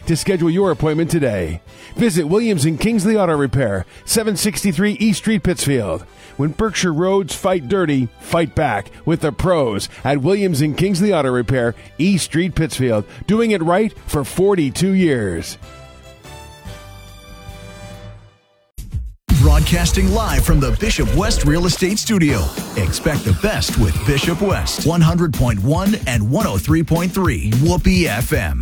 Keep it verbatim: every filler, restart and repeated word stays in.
to schedule your appointment today. Visit Williams and Kingsley Auto Repair, seven sixty-three East Street, Pittsfield. When Berkshire roads fight dirty, fight back with the pros at Williams and Kingsley Auto Repair, East Street, Pittsfield, doing it right for forty-two years. Broadcasting live from the Bishop West Real Estate Studio. Expect the best with Bishop West, one hundred point one and one oh three point three Whoopee F M.